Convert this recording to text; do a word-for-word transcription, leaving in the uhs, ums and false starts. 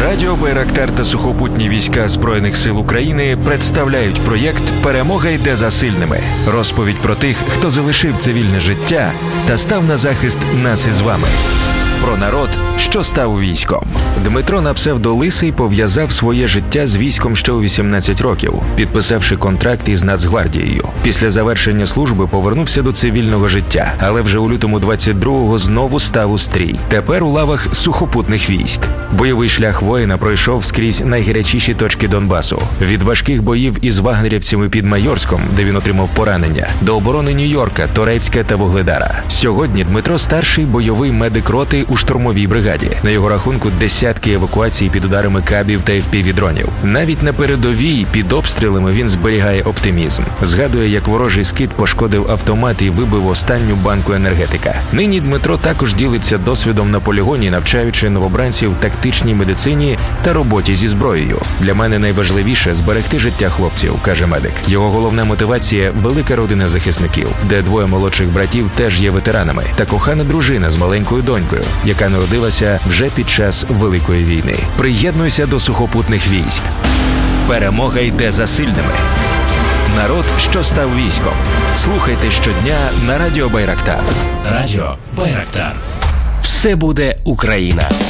Радіо «Байрактар» та сухопутні війська Збройних сил України представляють проєкт «Перемога йде за сильними». Розповідь про тих, хто залишив цивільне життя та став на захист нас із вами. Про народ, що став військом. Дмитро на псевдо Лисий пов'язав своє життя з військом ще у вісімнадцять років, підписавши контракт із Нацгвардією. Після завершення служби повернувся до цивільного життя, але вже у лютому двадцять другого знову став у стрій. Тепер у лавах сухопутних військ. Бойовий шлях воїна пройшов скрізь найгарячіші точки Донбасу. Від важких боїв із вагнерівцями під Майорськом, де він отримав поранення, до оборони Нью-Йорка, Торецька та Вугледара. Сьогодні Дмитро – старший бойовий медик роти у штурмовій бригаді. На його рахунку десятки евакуацій під ударами кабів та еф пі ві-дронів. Навіть на передовій під обстрілами він зберігає оптимізм. Згадує, як ворожий скид пошкодив автомат і вибив останню банку енергетика. Нині Дмитро також ділиться досвідом на полігоні, навчаючи новобранців тактичній медицині та роботі зі зброєю. Для мене найважливіше – зберегти життя хлопців, каже медик. Його головна мотивація – велика родина захисників, де двоє молодших братів теж є ветеранами, та кохана дружина з маленькою донькою, яка народилася вже під час Великої війни. Приєднуйся до сухопутних військ. Перемога йде за сильними. Народ, що став військом. Слухайте щодня на Радіо «Байрактар». Радіо «Байрактар». Все буде Україна.